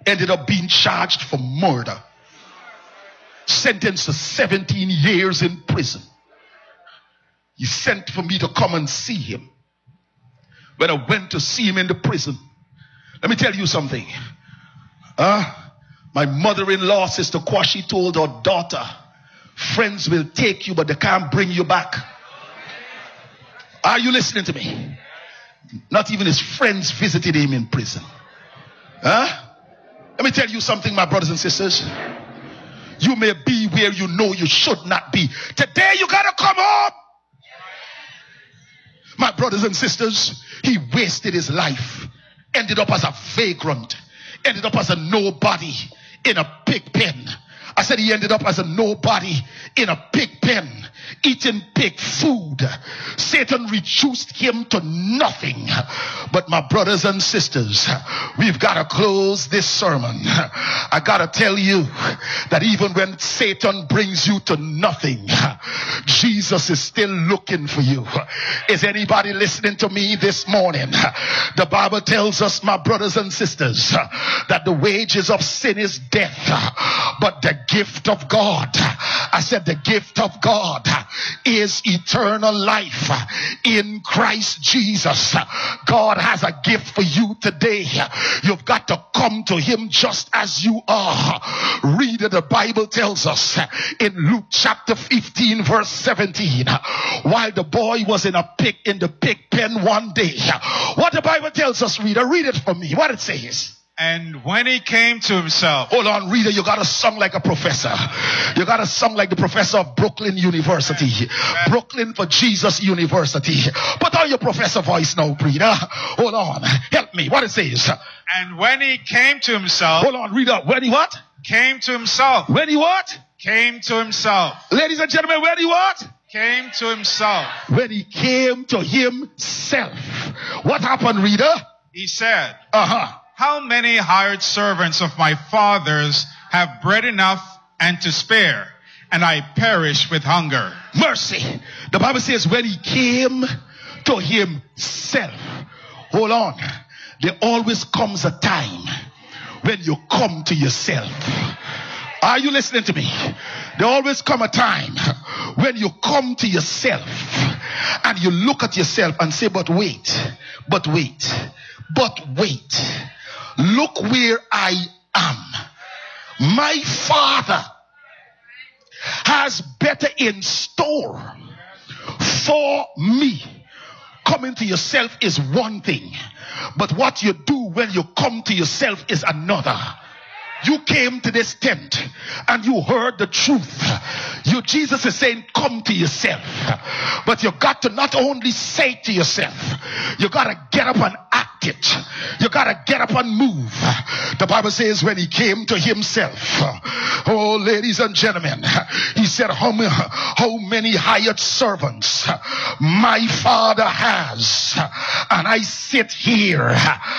ended up being charged for murder, sentenced to 17 years in prison. He sent for me to come and see him. When I went to see him in the prison, let me tell you something. My mother-in-law, Sister Kwashi, told her daughter, friends will take you, but they can't bring you back. Are you listening to me? Not even his friends visited him in prison. Let me tell you something, my brothers and sisters. You may be where you know you should not be. Today you gotta come home. My brothers and sisters, he wasted his life, ended up as a vagrant, ended up as a nobody in a pig pen. I said he ended up as a nobody in a pig pen, eating pig food. Satan reduced him to nothing. But my brothers and sisters, we've got to close this sermon. I got to tell you that even when Satan brings you to nothing, Jesus is still looking for you. Is anybody listening to me this morning? The Bible tells us, my brothers and sisters, that the wages of sin is death, but the gift of God, I said the gift of God is eternal life in Christ Jesus. God has a gift for you today. You've got to come to him just as you are. Read it. The Bible tells us in Luke chapter 15 verse 17, while the boy was in the pig pen one day, what the Bible tells us, reader, read it for me, what it says. And when he came to himself. Hold on, reader, you gotta sing like a professor. You gotta sing like the professor of Brooklyn University. Amen. Brooklyn for Jesus University. Put on your professor voice now, reader. Hold on, help me. What it says? And when he came to himself. Hold on, reader. When he what? Came to himself. When he what? Came to himself. Ladies and gentlemen, when he what? Came to himself. When he came to himself. What happened, reader? He said, how many hired servants of my father's have bread enough and to spare, and I perish with hunger? Mercy. The Bible says when he came to himself. Hold on. There always comes a time when you come to yourself. Are you listening to me? There always come a time when you come to yourself and you look at yourself and say, but wait, but wait, but wait. Look where I am. My Father has better in store for me. Coming to yourself is one thing, but what you do when you come to yourself is another. You came to this tent and you heard the truth. Jesus is saying, come to yourself. But you got to not only say it to yourself, you got to get up and act it. You got to get up and move. The Bible says when he came to himself, oh, ladies and gentlemen, he said, how many hired servants my Father has, and I sit here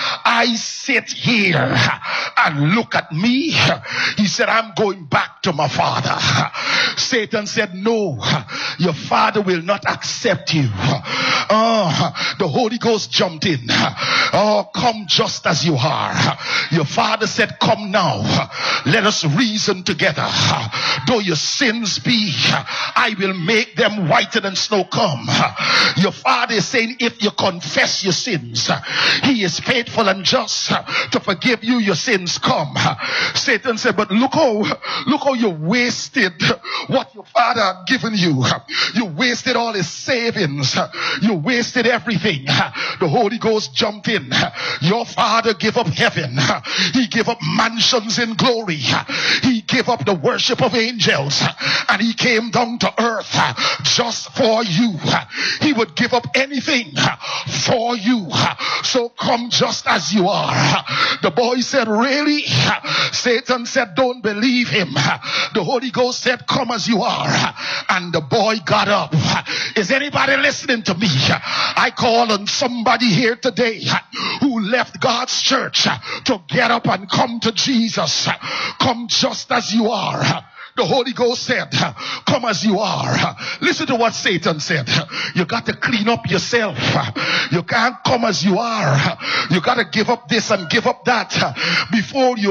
and look at me. He said, I'm going back to my Father. Satan said, no, your Father will not accept you. The Holy Ghost jumped in. Oh, come just as you are. Your Father said, come now, let us reason together. Though your sins be, I will make them whiter than snow. Come. Your Father is saying, if you confess your sins, he is faithful and just to forgive you your sins. Come. Satan said, but look how you wasted what your Father had given you. You wasted all his savings. You wasted everything. The Holy Ghost jumped in. Your Father gave up heaven. He gave up mansions in glory. He gave up the worship of angels, and he came down to earth just for you. He would give up anything for you. So come just as you are. The boy said, really? Satan said, don't believe him. The Holy Ghost said, come as you are. And the boy got up. Is anybody listening to me? I call on somebody here today who left God's church to get up and come to Jesus. Come just as you are. The Holy Ghost said, come as you are. Listen to what Satan said. You got to clean up yourself. You can't come as you are. You got to give up this and give up that before you